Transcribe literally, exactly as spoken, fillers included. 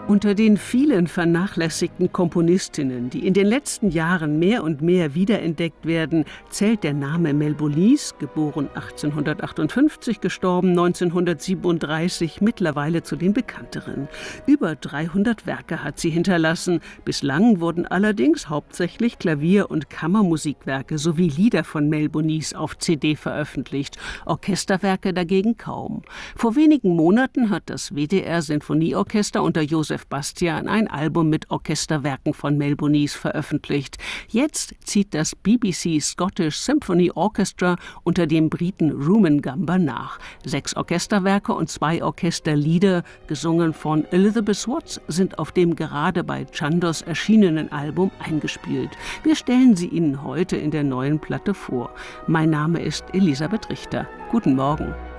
Unter den vielen vernachlässigten Komponistinnen, die in den letzten Jahren mehr und mehr wiederentdeckt werden, zählt der Name Melbournice, geboren achtzehnhundertachtundfünfzig, gestorben neunzehnhundertsiebenunddreißig, mittlerweile zu den bekannteren. Über dreihundert Werke hat sie hinterlassen. Bislang wurden allerdings hauptsächlich Klavier- und Kammermusikwerke sowie Lieder von Melbournice auf C D veröffentlicht, Orchesterwerke dagegen kaum. Vor wenigen Monaten hat das W D R-Sinfonieorchester unter Joseph Bastian ein Album mit Orchesterwerken von Melbournice veröffentlicht. Jetzt zieht das B B C Scottish Symphony Orchestra unter dem Briten Rumen Gamba nach. Sechs Orchesterwerke und zwei Orchesterlieder, gesungen von Elizabeth Watts, sind auf dem gerade bei Chandos erschienenen Album eingespielt. Wir stellen sie Ihnen heute in der neuen Platte vor. Mein Name ist Elisabeth Richter. Guten Morgen.